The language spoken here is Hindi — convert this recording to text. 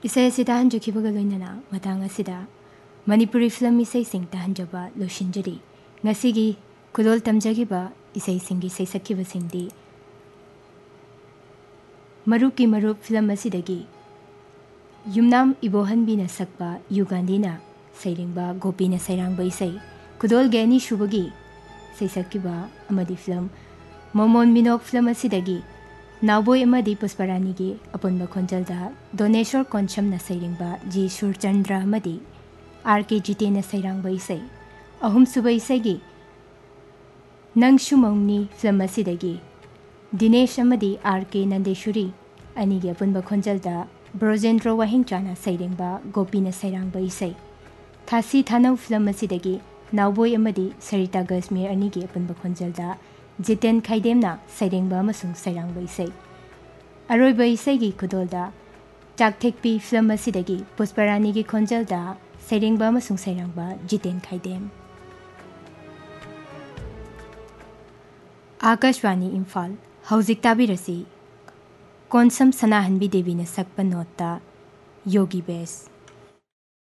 इसे से ताहंजखिबगा लोइनना मतंग असिदा मणिपुरी फिल्म इसेसिंग ताहंजबा लोशिंजरी ngasiगी खुलोल तमजगिबा इसेसिंगी सैसखिबसिंगदी मरुकी मरुप फिल्म असिदगी युमनाम इबोहनबीना सकबा युगांदीना सैरिंगबा गोपीना सैरांगबा इसे खुलोल गेनी शुबगी सैसखिबा अमदी film मोमोन मिनोक film असिदगी नावबोय अमदी Pushparani अपुनब खोंजलदा दोनेश्वर कोनशमना सैरिंगबा ji Surchandra अमदी are के जितेना सैरांगबा इसे अहुम सुबा इसेगी नंगशु मौनी फिल्म असिदगी दिनेश अमदी आर के नंदेश्वरी अनिगी अपुनब खोंजलदा ब्रोजेंद्र वाहिंगचाना सैरिंगबा गोपीना सैरांगबा इसे थासी थानौ फिल्म असिदगी नावबोय अमदी सरिता गजमेर अनिगी अपुनब खोंजलदा जितेन खाइदेमना सैरेंगबा अमसुंग सैरांगबा इसे अरोइबा इसेगी खुदोलदा चाकथेकपी फिल्म असिदगी पुष्परानी खोंजलदा सैरेंगबा अमसुंग सैरांगबा जितेन खाइदेम। आकाशवाणी इम्फाल हौजिक ताबिरसी कोनसम सनाहनबी देवीना सकपा नोटा योगी बेस।